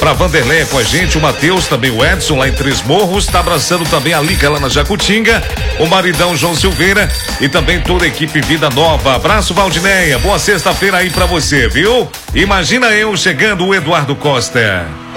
pra Vanderlei com a gente, o Matheus, também o Edson lá em Três Morros, tá abraçando também a Lica lá na Jacutinga, o maridão João Silveira e também toda a equipe Vida Nova. Abraço, Valdineia, boa sexta-feira aí pra você, viu? Imagina eu chegando, o Eduardo Costa.